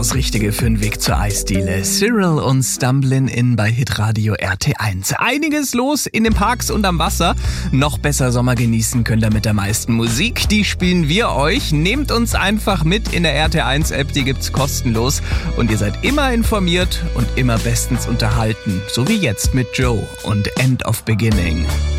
das Richtige für den Weg zur Eisdiele. Cyril und Stumblin' In bei Hitradio RT1. Einiges los in den Parks und am Wasser. Noch besser Sommer genießen könnt ihr mit der meisten Musik. Die spielen wir euch. Nehmt uns einfach mit in der RT1-App, die gibt's kostenlos. Und ihr seid immer informiert und immer bestens unterhalten. So wie jetzt mit Joe und End of Beginning.